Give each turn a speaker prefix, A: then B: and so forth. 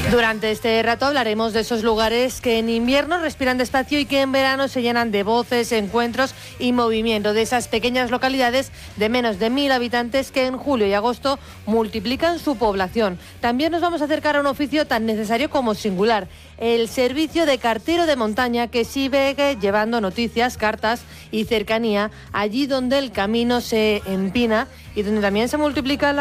A: Durante este rato hablaremos de esos lugares que en invierno respiran despacio y que en verano se llenan de voces, encuentros y movimiento, de esas pequeñas localidades de menos de 1000 habitantes que en julio y agosto multiplican su población. También nos vamos a acercar a un oficio tan necesario como singular, el servicio de cartero de montaña, que sigue llevando noticias, cartas y cercanía allí donde el camino se empina y donde también se multiplica